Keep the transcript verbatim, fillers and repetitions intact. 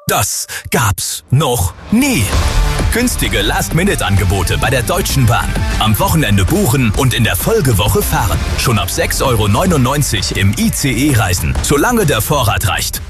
Das gab's noch nie. Günstige Last-Minute-Angebote bei der Deutschen Bahn. Am Wochenende buchen und in der Folgewoche fahren. Schon ab sechs Euro neunundneunzig im I C E reisen, solange der Vorrat reicht.